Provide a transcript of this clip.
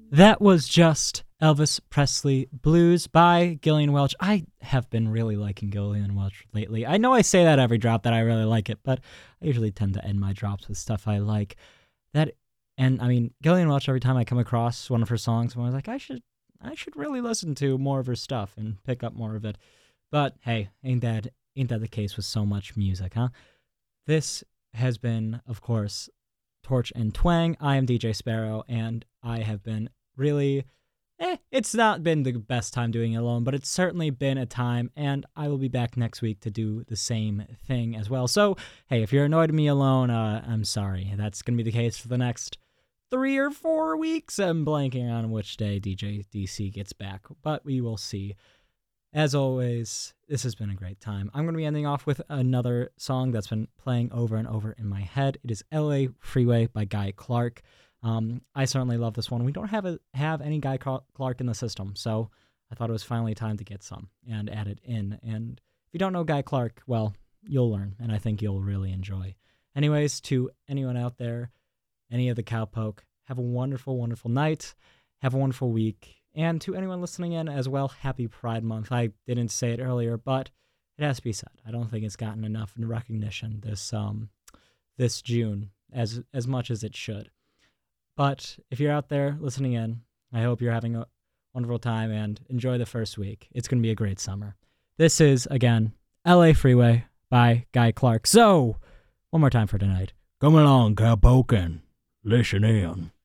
That was just Elvis Presley Blues by Gillian Welch. I have been really liking Gillian Welch lately. I know I say that every drop that I really like it, but I usually tend to end my drops with stuff I like. And I mean, Gillian Welch, every time I come across one of her songs, I'm always like, I should really listen to more of her stuff and pick up more of it. But hey, ain't that the case with so much music, huh? This has been, of course, Torch and Twang. I am DJ Sparrow, and I have been really, it's not been the best time doing it alone, but it's certainly been a time, and I will be back next week to do the same thing as well. So, hey, if you're annoyed at me alone, I'm sorry. That's going to be the case for the next 3 or 4 weeks. I'm blanking on which day DJ DC gets back, but we will see. As always, this has been a great time. I'm going to be ending off with another song that's been playing over and over in my head. It is LA Freeway by Guy Clark. I certainly love this one. We don't have any Guy Clark in the system, so I thought it was finally time to get some and add it in. And if you don't know Guy Clark, well, you'll learn, and I think you'll really enjoy. Anyways, to anyone out there, any of the Cowpoke, have a wonderful, wonderful night. Have a wonderful week. And to anyone listening in as well, happy Pride Month. I didn't say it earlier, but it has to be said. I don't think it's gotten enough recognition this June as much as it should. But if you're out there listening in, I hope you're having a wonderful time and enjoy the first week. It's going to be a great summer. This is, again, LA Freeway by Guy Clark. So, one more time for tonight. Come along, Cowpoke, and listen in.